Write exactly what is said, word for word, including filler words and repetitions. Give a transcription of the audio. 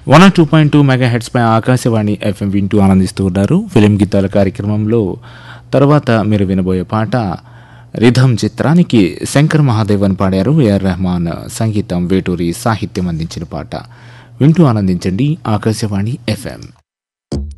One or two point two mega heads pi Akashvani FM వింటూ ఆనందిస్తూ ఉన్నారు. ఫిలిం గీతాల కార్యక్రమంలో తర్వాత మీరు వినబోయే పాట రిథం చిత్రానికి శంకర్ మహాదేవన్ పాడారు. ఏఆర్ రెహమాన్ సంగీతం, వేటూరి సాహిత్యం అందించిన పాట. వింటూ ఆనందించండి ఆకాశవాణి ఎఫ్ఎం.